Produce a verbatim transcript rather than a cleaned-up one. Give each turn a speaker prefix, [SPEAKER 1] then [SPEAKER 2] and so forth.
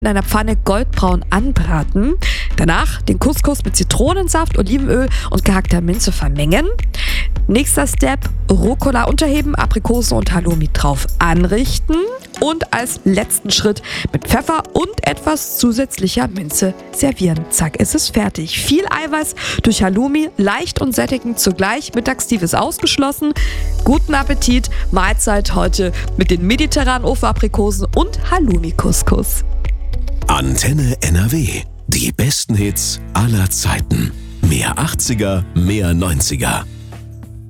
[SPEAKER 1] in einer Pfanne goldbraun anbraten. Danach den Couscous mit Zitronensaft, Olivenöl und gehackter Minze vermengen. Nächster Step, Rucola unterheben, Aprikosen und Halloumi drauf anrichten und als letzten Schritt mit Pfeffer und etwas zusätzlicher Minze servieren. Zack, ist es fertig. Viel Eiweiß durch Halloumi, leicht und sättigend zugleich. Mittagstief ist ausgeschlossen. Guten Appetit, Mahlzeit heute mit den mediterranen Ofenaprikosen und Halloumi-Couscous.
[SPEAKER 2] Antenne N R W. Die besten Hits aller Zeiten. Mehr achtziger, mehr neunziger.